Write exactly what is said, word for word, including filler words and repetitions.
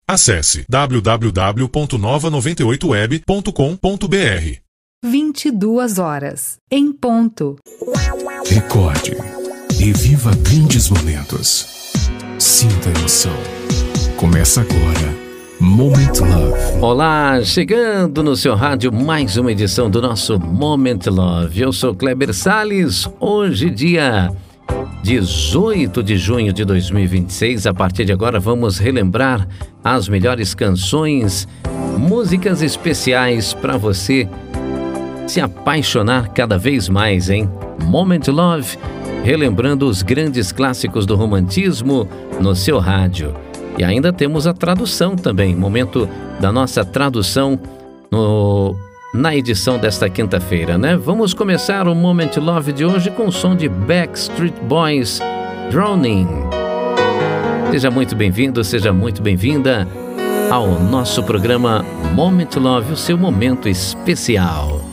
Acesse w w w ponto nova noventa e oito web ponto com ponto b r. vinte e duas horas, em ponto. Recorde e viva grandes momentos. Sinta a emoção. Começa agora, Moment Love. Olá, chegando no seu rádio mais uma edição do nosso Moment Love. Eu sou Kleber Salles. Hoje, dia dezoito de junho de dois mil e vinte e seis. A partir de agora vamos relembrar as melhores canções, músicas especiais para você se apaixonar cada vez mais, hein? Moment Love, relembrando os grandes clássicos do romantismo no seu rádio. E ainda temos a tradução também, momento da nossa tradução no, na edição desta quinta-feira, né? Vamos começar o Moment Love de hoje com o som de Backstreet Boys, Drowning. Seja muito bem-vindo, seja muito bem-vinda ao nosso programa Moment Love, o seu momento especial.